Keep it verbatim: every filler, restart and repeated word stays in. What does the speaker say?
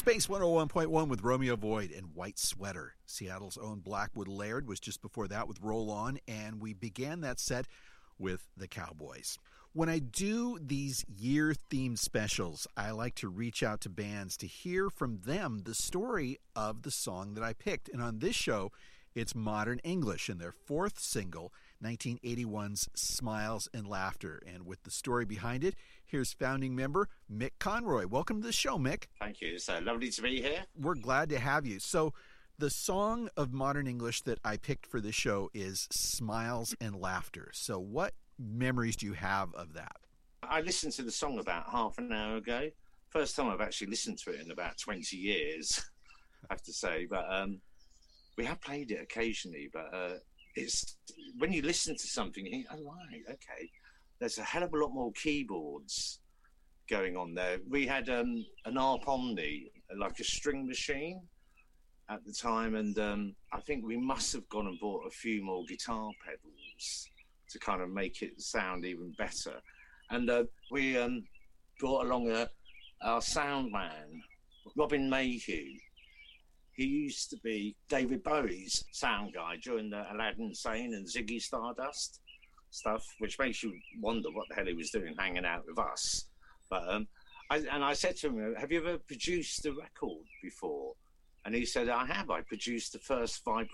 Space one oh one point one with Romeo Void and White Sweater. Seattle's own Blackwood Laird was just before that with Roll On, and we began that set with the Cowboys. When I do these year-themed specials, I like to reach out to bands to hear from them the story of the song that I picked. And on this show, it's Modern English and their fourth single, nineteen eighty-one's Smiles and Laughter. And with the story behind it, here's founding member Mick Conroy. Welcome to the show, Mick. Thank you. It's uh, lovely to be here. We're glad to have you. So the song of Modern English that I picked for this show is Smiles and Laughter. So what memories do you have of that? I listened to the song about half an hour ago. First time I've actually listened to it in about twenty years, I have to say. But um, we have played it occasionally. But uh, it's when you listen to something, you think, oh, right, okay. There's a hell of a lot more keyboards going on there. We had um, an Arp Omni, like a string machine at the time. And um, I think we must have gone and bought a few more guitar pedals to kind of make it sound even better. And uh, we um, brought along a, our sound man, Robin Mayhew. He used to be David Bowie's sound guy during the Aladdin Sane and Ziggy Stardust stuff, which makes you wonder what the hell he was doing hanging out with us. But um, I, and I said to him, have you ever produced a record before? And he said, I have. I produced the first Vibe